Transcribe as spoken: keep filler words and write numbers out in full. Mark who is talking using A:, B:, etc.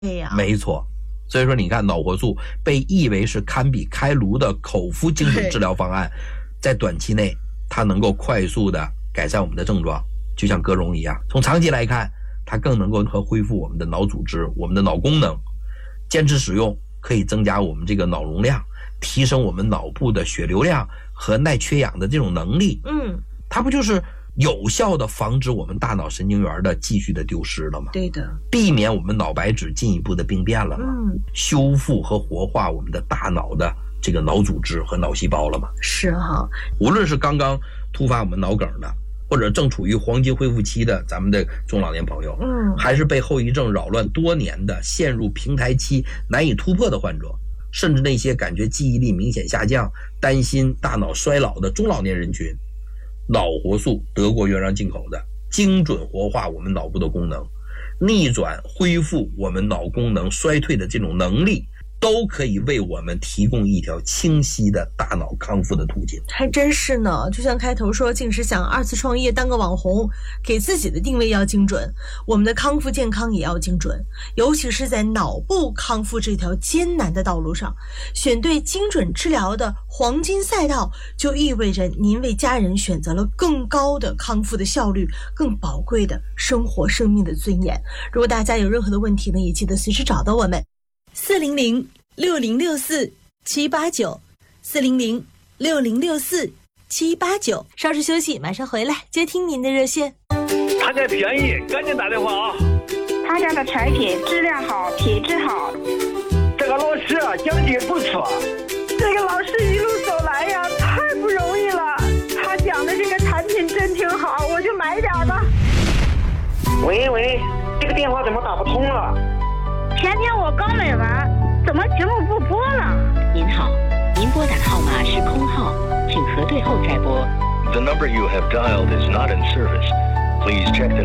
A: 对呀，
B: 没错。所以说你看，脑活素被誉为是堪比开颅的口服精准治疗方案，在短期内它能够快速的改善我们的症状，就像歌荣一样。从长期来看，它更能够和恢复我们的脑组织、我们的脑功能。坚持使用可以增加我们这个脑容量，提升我们脑部的血流量和耐缺氧的这种能力。
A: 嗯，
B: 它不就是有效的防止我们大脑神经元的继续的丢失了吗？
A: 对的，
B: 避免我们脑白质进一步的病变了吗？
A: 嗯，
B: 修复和活化我们的大脑的这个脑组织和脑细胞了吗？
A: 是哈。
B: 无论是刚刚突发我们脑梗的，或者正处于黄金恢复期的咱们的中老年朋友，
A: 嗯，
B: 还是被后遗症扰乱多年的陷入平台期难以突破的患者，甚至那些感觉记忆力明显下降、担心大脑衰老的中老年人群，脑活素德国原装进口的，精准活化我们脑部的功能，逆转恢复我们脑功能衰退的这种能力，都可以为我们提供一条清晰的大脑康复的途径。
A: 还真是呢，就像开头说，竟是想二次创业当个网红，给自己的定位要精准，我们的康复健康也要精准，尤其是在脑部康复这条艰难的道路上，选对精准治疗的黄金赛道，就意味着您为家人选择了更高的康复的效率，更宝贵的生活生命的尊严。如果大家有任何的问题呢，也记得随时找到我们四零零六零六四七八九四零零六零六四七八九，稍事休息，马上回来接听您的热线。
C: 他家便宜，赶紧打电话啊！
D: 他家的产品质量好，品质好。
C: 这个老师啊，讲解不错。
D: 这个老师一路走来呀，太不容易了。他讲的这个产品真挺好，我就买点吧。
E: 喂喂，这个电话怎么打不通了？
D: 前天我刚买完，怎么节目不播了？
F: 您好，您拨打的号码是空号，请核对后再拨。
G: The number you have dialed is not in service. Please check the